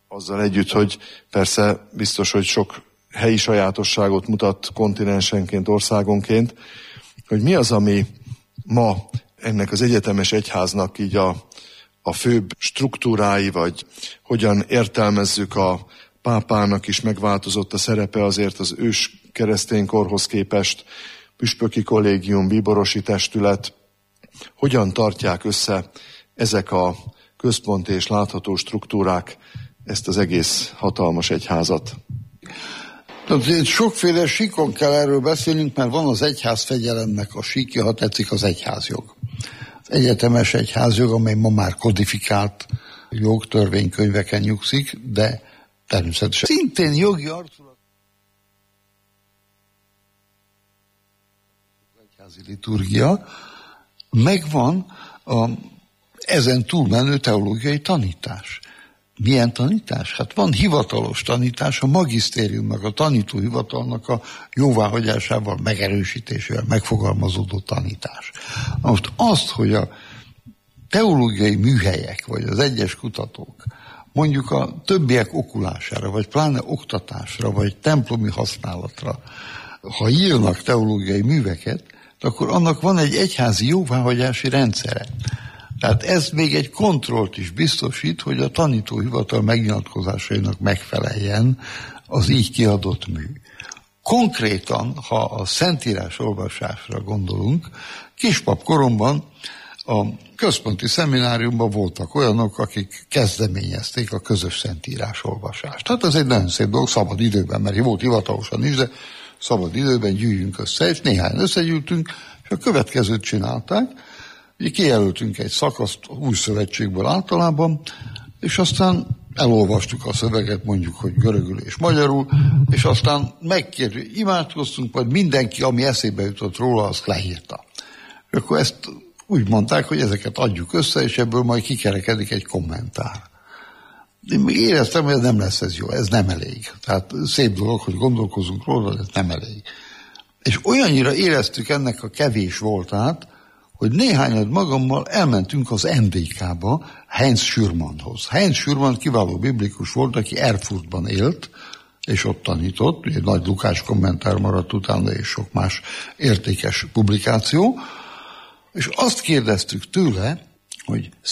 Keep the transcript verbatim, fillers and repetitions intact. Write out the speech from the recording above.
Azzal együtt, hogy persze biztos, hogy sok helyi sajátosságot mutat kontinensenként, országonként, hogy mi az, ami ma ennek az egyetemes egyháznak így a, a főbb struktúrái, vagy hogyan értelmezzük a pápának is megváltozott a szerepe azért az ős kereszténykorhoz képest, püspöki kollégium, bíborosi testület, hogyan tartják össze ezek a központi és látható struktúrák ezt az egész hatalmas egyházat? Tehát sokféle síkon kell erről beszélnünk, mert van az egyházfegyelemnek a síkja, ha tetszik, az egyházjog. Az egyetemes egyházjog, amely ma már kodifikált jogtörvénykönyveken nyugszik, de természetesen szintén jogi arculat. Az egyházi liturgia, megvan a ezen túlmenő teológiai tanítás. Milyen tanítás? Hát van hivatalos tanítás, a magisztériumnak, a tanítóhivatalnak a jóváhagyásával, megerősítésével megfogalmazódó tanítás. Most azt, hogy a teológiai műhelyek, vagy az egyes kutatók mondjuk a többiek okulására, vagy pláne oktatásra, vagy templomi használatra, ha írnak teológiai műveket, akkor annak van egy egyházi jóváhagyási rendszere. Tehát ez még egy kontrollt is biztosít, hogy a tanítóhivatal megnyilatkozásainak megfeleljen az így kiadott mű. Konkrétan, ha a szentírás olvasásra gondolunk, kispap koromban a központi szemináriumban voltak olyanok, akik kezdeményezték a közös szentírás olvasást. Tehát ez egy nagyon szép dolog, szabad időben, mert volt hivatalosan is, de szabad időben gyűjjünk össze, és néhány összegyűltünk, és a következőt csinálták. Ugye kijelöltünk egy szakaszt új szövetségből általában, és aztán elolvastuk a szöveget, mondjuk, hogy görögül és magyarul, és aztán megkérjük, imádkoztunk, majd mindenki, ami eszébe jutott róla, azt leírta. És akkor ezt úgy mondták, hogy ezeket adjuk össze, és ebből majd kikerekedik egy kommentár. Én még éreztem, hogy ez nem lesz ez jó, ez nem elég. Tehát szép dolog, hogy gondolkozunk róla, de ez nem elég. És olyannyira éreztük ennek a kevés voltát, hogy néhányad magammal elmentünk az en dé ká-ba Heinz Schürmannhoz. Heinz Schürmann kiváló biblikus volt, aki Erfurtban élt, és ott tanított, egy nagy Lukás kommentár maradt utána, és sok más értékes publikáció, és azt kérdeztük tőle, hogy